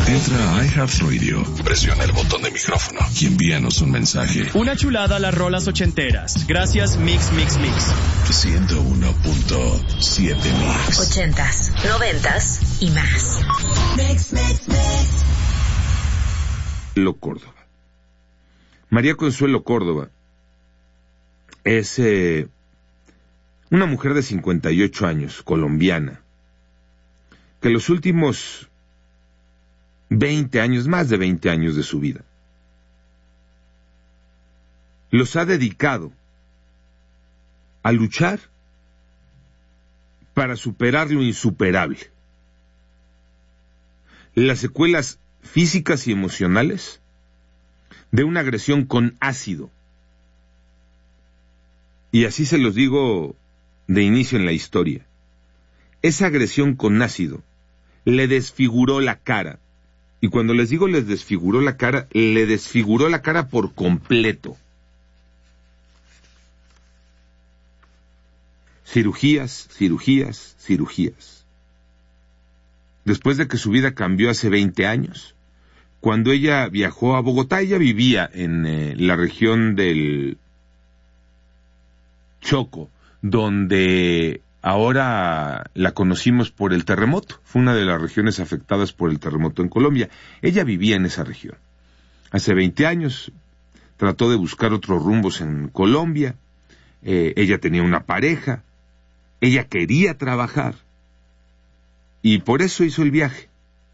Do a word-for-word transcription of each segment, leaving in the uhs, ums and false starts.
Entra a iHeartRadio, presiona el botón de micrófono y envíanos un mensaje. Una chulada a las rolas ochenteras. Gracias, Mix, Mix, Mix. ciento uno punto siete Mix. Ochentas, noventas y más. Mix, Mix, Mix. Lo Córdoba. María Consuelo Córdoba es eh, una mujer de cincuenta y ocho años, colombiana, que los últimos veinte años, más de veinte años de su vida, los ha dedicado a luchar para superar lo insuperable. Las secuelas físicas y emocionales de una agresión con ácido. Y así se los digo de inicio en la historia. Esa agresión con ácido le desfiguró la cara. Y cuando les digo les desfiguró la cara, le desfiguró la cara por completo. Cirugías, cirugías, cirugías. Después de que su vida cambió hace veinte años, cuando ella viajó a Bogotá, ella vivía en eh, la región del Chocó, donde ahora la conocimos por el terremoto. Fue una de las regiones afectadas por el terremoto en Colombia. Ella vivía en esa región. Hace veinte años trató de buscar otros rumbos en Colombia. Eh, ella tenía una pareja. Ella quería trabajar. Y por eso hizo el viaje.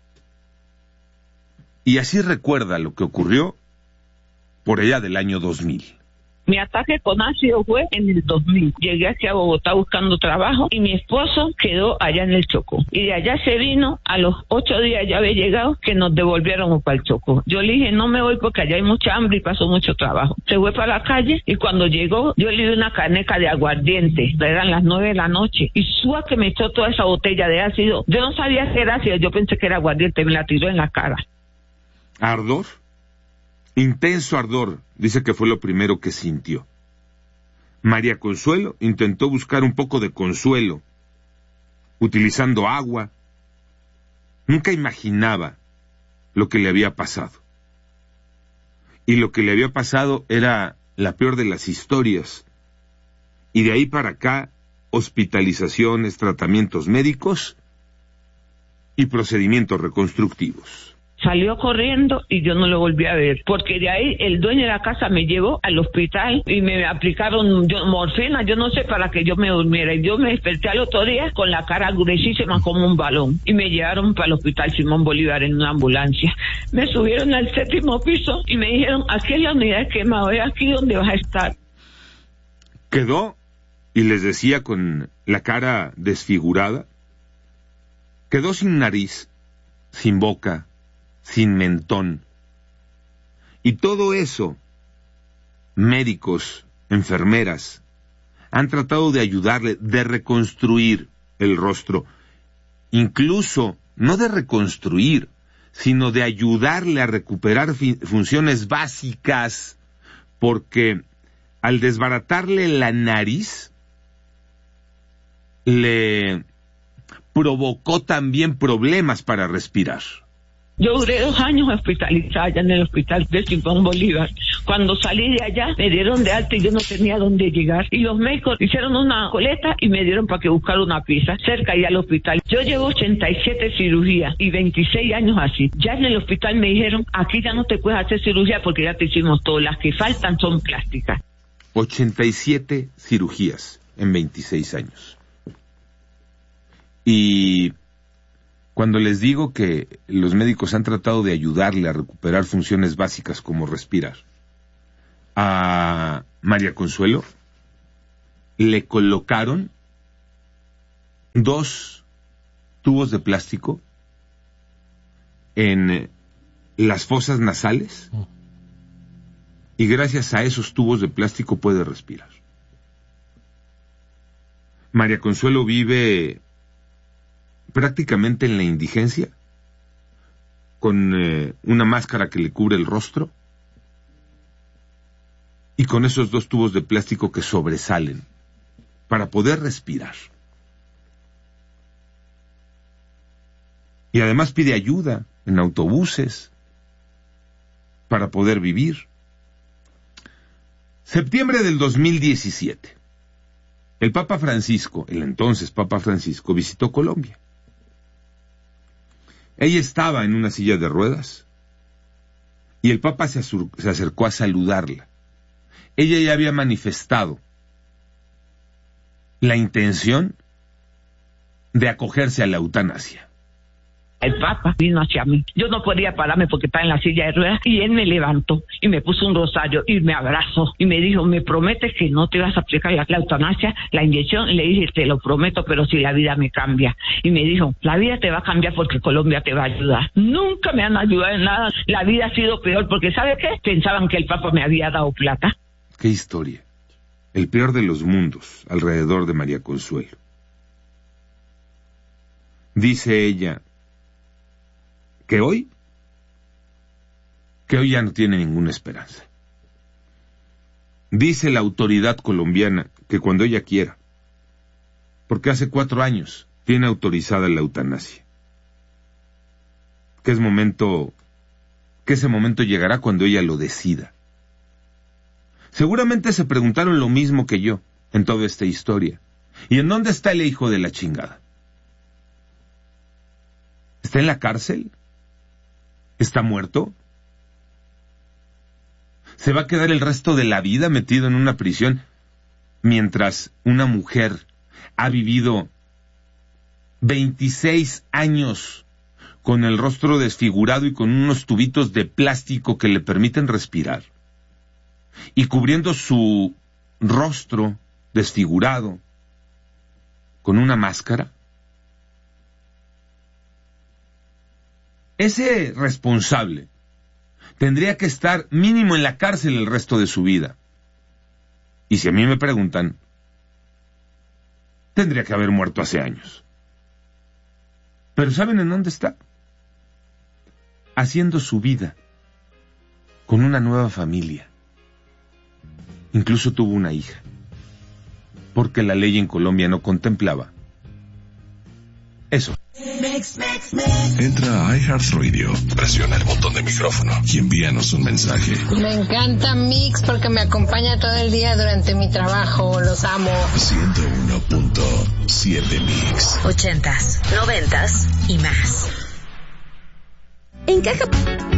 Y así recuerda lo que ocurrió por allá del año dos mil. Mi ataque con ácido fue en el dos mil. Llegué aquí a Bogotá buscando trabajo y mi esposo quedó allá en el Chocó. Y de allá se vino, a los ocho días ya había llegado, que nos devolviéramos para el Chocó. Yo le dije, no me voy porque allá hay mucha hambre y pasó mucho trabajo. Se fue para la calle y cuando llegó, yo le di una caneca de aguardiente. Eran las nueve de la noche. Y Súa que me echó toda esa botella de ácido. Yo no sabía que era ácido, yo pensé que era aguardiente, me la tiró en la cara. ¿Ardor? Intenso ardor, dice que fue lo primero que sintió. María Consuelo intentó buscar un poco de consuelo, utilizando agua. Nunca imaginaba lo que le había pasado. Y lo que le había pasado era la peor de las historias. Y de ahí para acá, hospitalizaciones, tratamientos médicos y procedimientos reconstructivos. Salió corriendo y yo no lo volví a ver, porque de ahí el dueño de la casa me llevó al hospital y me aplicaron yo, morfina, yo no sé, para que yo me durmiera. Y yo me desperté al otro día con la cara gruesísima como un balón y me llevaron para el hospital Simón Bolívar en una ambulancia. Me subieron al séptimo piso y me dijeron, aquí es la unidad de quemado, es aquí donde vas a estar. Quedó, y les decía con la cara desfigurada, quedó sin nariz, sin boca, sin mentón. Y todo eso, médicos, enfermeras, han tratado de ayudarle, de reconstruir el rostro. Incluso, no de reconstruir, sino de ayudarle a recuperar funciones básicas, porque al desbaratarle la nariz, le provocó también problemas para respirar. Yo duré dos años hospitalizada allá en el hospital de Simón Bolívar. Cuando salí de allá, me dieron de alta y yo no tenía dónde llegar. Y los médicos hicieron una coleta y me dieron para que buscara una pieza cerca allá al hospital. Yo llevo ochenta y siete cirugías y veintiséis años así. Ya en el hospital me dijeron, aquí ya no te puedes hacer cirugía porque ya te hicimos todo. Las que faltan son plásticas. ochenta y siete cirugías en veintiséis años. Y cuando les digo que los médicos han tratado de ayudarle a recuperar funciones básicas como respirar, a María Consuelo le colocaron dos tubos de plástico en las fosas nasales y gracias a esos tubos de plástico puede respirar. María Consuelo vive prácticamente en la indigencia, con eh, una máscara que le cubre el rostro y con esos dos tubos de plástico que sobresalen para poder respirar. Y además pide ayuda, en autobuses, para poder vivir. Septiembre del dos mil diecisiete. El Papa Francisco, el entonces Papa Francisco, visitó Colombia. Ella estaba en una silla de ruedas y el Papa se, se acercó a saludarla. Ella ya había manifestado la intención de acogerse a la eutanasia. El Papa vino hacia mí. Yo no podía pararme porque estaba en la silla de ruedas y él me levantó y me puso un rosario y me abrazó y me dijo, ¿me prometes que no te vas a aplicar la, la eutanasia, la inyección? Y le dije, te lo prometo, pero si la vida me cambia. Y me dijo, la vida te va a cambiar porque Colombia te va a ayudar. Nunca me han ayudado en nada. La vida ha sido peor porque, ¿sabe qué? Pensaban que el Papa me había dado plata. ¡Qué historia! El peor de los mundos alrededor de María Consuelo. Dice ella que hoy, que hoy ya no tiene ninguna esperanza. Dice la autoridad colombiana que cuando ella quiera, porque hace cuatro años tiene autorizada la eutanasia, que es momento, que ese momento llegará cuando ella lo decida. Seguramente se preguntaron lo mismo que yo en toda esta historia. ¿Y en dónde está el hijo de la chingada? ¿Está en la cárcel? ¿Está muerto? ¿Se va a quedar el resto de la vida metido en una prisión mientras una mujer ha vivido veintiséis años con el rostro desfigurado y con unos tubitos de plástico que le permiten respirar, y cubriendo su rostro desfigurado con una máscara? Ese responsable tendría que estar mínimo en la cárcel el resto de su vida. Y si a mí me preguntan, tendría que haber muerto hace años. Pero ¿saben en dónde está? Haciendo su vida, con una nueva familia. Incluso tuvo una hija, porque la ley en Colombia no contemplaba eso. Entra a iHeartRadio, presiona el botón de micrófono y envíanos un mensaje. Me encanta Mix porque me acompaña todo el día durante mi trabajo. Los amo. ciento uno punto siete Mix. Ochentas, noventas y más. En Caja